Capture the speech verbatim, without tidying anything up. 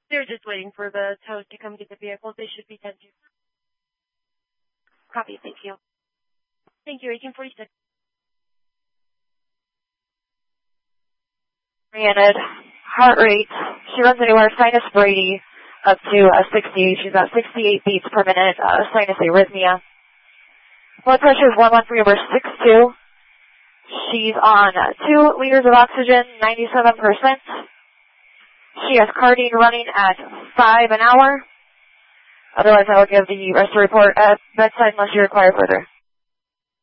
They're just waiting for the tows to come get the vehicles. They should be ten two. Copy, thank you. Thank you, eighteen forty-six. Oriented. Heart rate. She runs anywhere sinus Brady up to uh, sixty. She's at sixty-eight beats per minute. Uh, sinus arrhythmia. Blood pressure is one one three over six two. She's on uh, two liters of oxygen, ninety-seven percent. She has cardiac running at five an hour. Otherwise, I will give the rest of the report at bedside unless you require further.